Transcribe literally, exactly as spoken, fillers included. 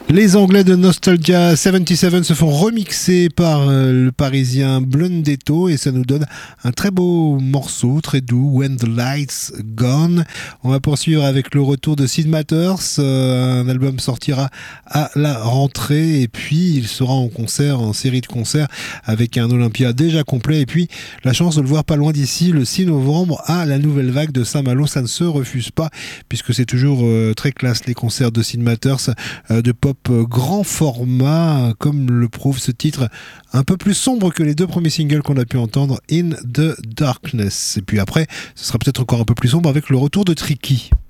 Les Anglais de Nostalgia soixante-dix-sept se font remixer par euh, le parisien Blundetto et ça nous donne un très beau morceau, très doux, When the Lights Gone. On va poursuivre avec le retour de Sid Matters. Euh, un album sortira à la rentrée et puis il sera en concert, en série de concerts avec un Olympia déjà complet et puis la chance de le voir pas loin d'ici le six novembre à la Nouvelle Vague de Saint-Malo. Ça ne se refuse pas puisque c'est toujours euh, très classe les concerts de Sid Matters, euh, de pop grand format, comme le prouve ce titre un peu plus sombre que les deux premiers singles qu'on a pu entendre, In the Darkness. Et puis après, ce sera peut-être encore un peu plus sombre avec le retour de Tricky.